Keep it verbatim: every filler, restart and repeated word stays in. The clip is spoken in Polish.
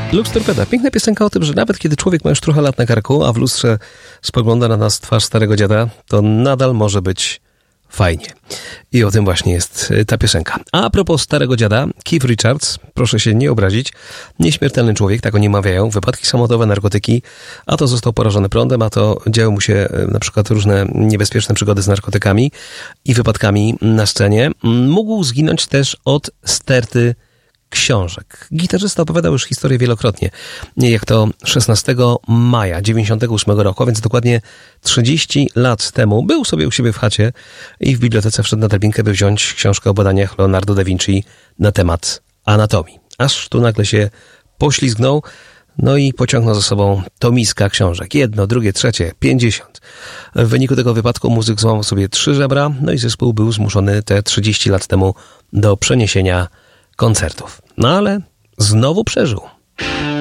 Lux Torpeda. Piękna piosenka o tym, że nawet kiedy człowiek ma już trochę lat na karku, a w lustrze spogląda na nas twarz starego dziada, to nadal może być fajnie. I o tym właśnie jest ta piosenka. A, a propos starego dziada, Keith Richards, proszę się nie obrazić, nieśmiertelny człowiek, tak oni mawiają, wypadki samochodowe, narkotyki, a to został porażony prądem, a to działy mu się na przykład różne niebezpieczne przygody z narkotykami i wypadkami na scenie. Mógł zginąć też od sterty książek. Gitarzysta opowiadał już historię wielokrotnie, jak to szesnastego maja dziewięćdziesiątego ósmego roku, a więc dokładnie trzydzieści lat temu, był sobie u siebie w chacie i w bibliotece wszedł na drabinkę, by wziąć książkę o badaniach Leonardo da Vinci na temat anatomii. Aż tu nagle się poślizgnął, no i pociągnął za sobą tomiska książek. Jedno, drugie, trzecie, pięćdziesiąt. W wyniku tego wypadku muzyk złamał sobie trzy żebra, no i zespół był zmuszony te trzydzieści lat temu do przeniesienia koncertów. No ale znowu przeżył.